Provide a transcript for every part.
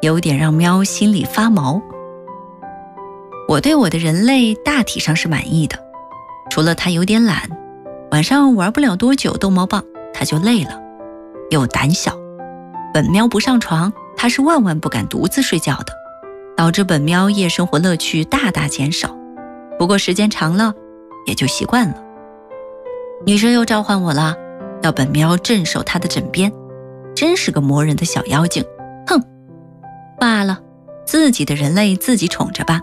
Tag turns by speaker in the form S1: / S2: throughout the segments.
S1: 有点让喵心里发毛。我对我的人类大体上是满意的，除了它有点懒，晚上玩不了多久逗猫棒它就累了，又胆小。本喵不上床，它是万万不敢独自睡觉的，导致本喵夜生活乐趣大大减少。不过时间长了也就习惯了。女生又召唤我了，要本喵镇守她的枕边，真是个磨人的小妖精。哼，罢了，自己的人类自己宠着吧。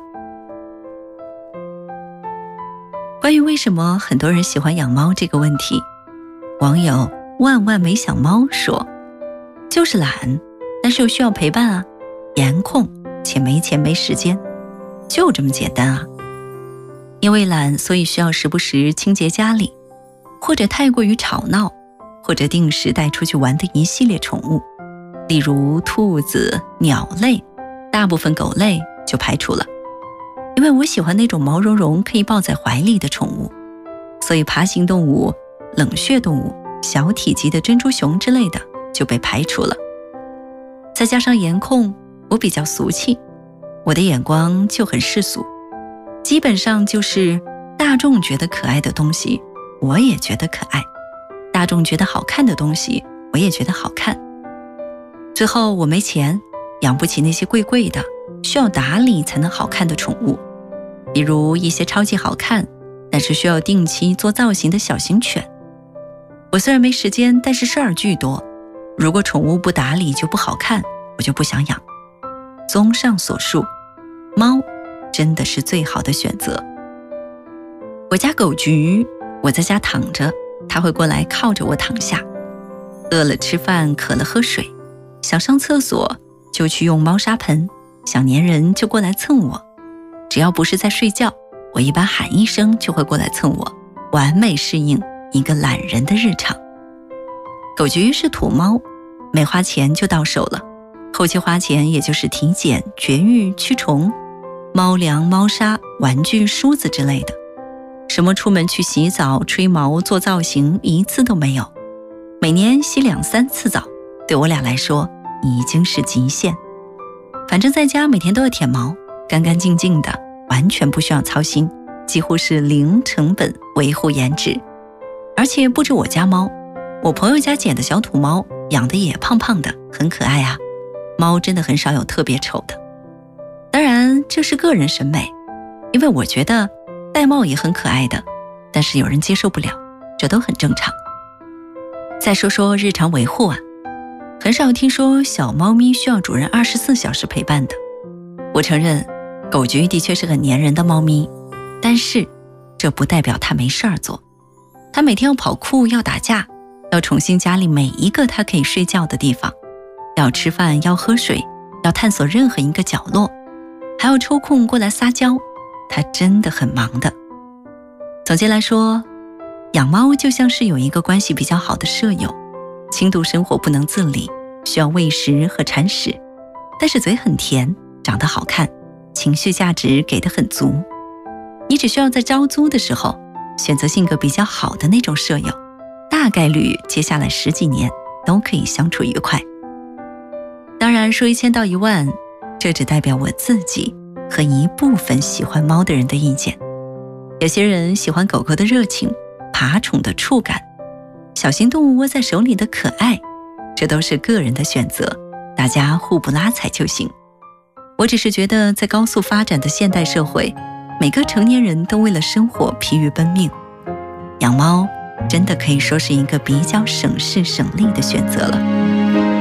S1: 关于为什么很多人喜欢养猫这个问题，网友万万没想猫说，就是懒，但是又需要陪伴啊，颜控且没钱没时间，就这么简单啊。因为懒，所以需要时不时清洁家里，或者太过于吵闹，或者定时带出去玩的一系列宠物，例如兔子、鸟类，大部分狗类就排除了。因为我喜欢那种毛茸茸可以抱在怀里的宠物，所以爬行动物、冷血动物、小体积的珍珠熊之类的就被排除了。再加上颜控，我比较俗气，我的眼光就很世俗，基本上就是大众觉得可爱的东西我也觉得可爱，大众觉得好看的东西我也觉得好看。最后我没钱，养不起那些贵贵的需要打理才能好看的宠物，比如一些超级好看但是需要定期做造型的小型犬。我虽然没时间，但是事儿巨多，如果宠物不打理就不好看，我就不想养。综上所述，猫真的是最好的选择。我家狗菊，我在家躺着，它会过来靠着我躺下，饿了吃饭，渴了喝水，想上厕所就去用猫砂盆，想粘人就过来蹭我。只要不是在睡觉，我一般喊一声就会过来蹭我，完美适应一个懒人的日常。狗菊是土猫，没花钱就到手了，后期花钱也就是体检、绝育、驱虫、猫粮、猫砂、玩具、梳子之类的，什么出门去洗澡、吹毛、做造型一次都没有。每年洗2-3次澡，对我俩来说已经是极限。反正在家每天都要舔毛，干干净净的，完全不需要操心，几乎是零成本维护颜值。而且不止我家猫，我朋友家捡的小土猫养的也胖胖的，很可爱啊。猫真的很少有特别丑的，当然这是个人审美，因为我觉得玳瑁也很可爱的，但是有人接受不了，这都很正常。再说说日常维护啊，很少听说小猫咪需要主人24小时陪伴的。我承认狗菊的确是很粘人的猫咪，但是这不代表它没事儿做。它每天要跑酷，要打架，要宠幸家里每一个它可以睡觉的地方，要吃饭，要喝水，要探索任何一个角落，还要抽空过来撒娇，它真的很忙的。总结来说，养猫就像是有一个关系比较好的舍友，轻度生活不能自理，需要喂食和铲屎，但是嘴很甜，长得好看，情绪价值给得很足。你只需要在招租的时候选择性格比较好的那种舍友，大概率接下来10几年都可以相处愉快。当然说1000到1万，这只代表我自己和一部分喜欢猫的人的意见。有些人喜欢狗狗的热情，爬宠的触感，小型动物窝在手里的可爱，这都是个人的选择，大家互不拉踩就行。我只是觉得在高速发展的现代社会，每个成年人都为了生活疲于奔命，养猫真的可以说是一个比较省事省力的选择了。